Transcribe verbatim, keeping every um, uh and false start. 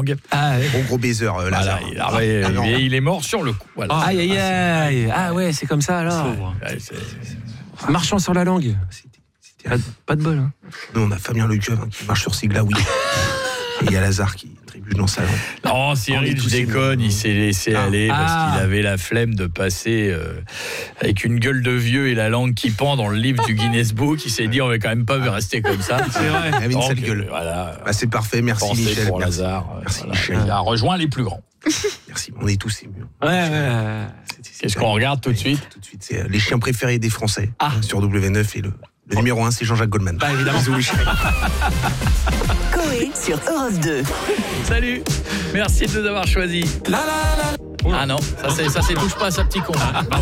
langue. Ah, ouais. Gros gros baiser, euh, Lazare. Voilà, il, ah, ouais, Ah, non. il, est, il est mort sur le coup. Voilà. Aïe, aïe, aïe. Ah ouais, c'est comme ça alors. Ouais, c'est- Marchant sur la langue. C'était- c'était- Pas de, pas de bol. Hein. Nous, on a Fabien Lecoeuvre hein, qui marche sur ses glaouis. Et il y a Lazare qui trébuche dans sa langue. Non, On est Cyril, je tous déconne, émus. il s'est laissé Ah. aller parce Ah. qu'il avait la flemme de passer euh, avec une gueule de vieux et la langue qui pend dans le livre du Guinness Book. Il s'est dit, on va quand même pas rester comme ça. C'est vrai. Il avait une Donc, sale gueule. euh, Voilà. Bah, c'est parfait, merci Pensez Michel. pour Merci. Lazare. euh, Merci, voilà. Michel. Il a rejoint les plus grands. Merci, on est tous émus. Ouais, ouais. C'est- c'est- Qu'est-ce qu'on regarde tout de suite? Tout de suite, c'est euh, les chiens préférés des Français Ah. sur W neuf et le, le numéro un, c'est Jean-Jacques Goldman. Bah, évidemment. Bisous, Michel. Coé sur Europe deux. Salut, merci de nous avoir choisis. Ah non, ça c'est ça c'est touche pas à sa petit con.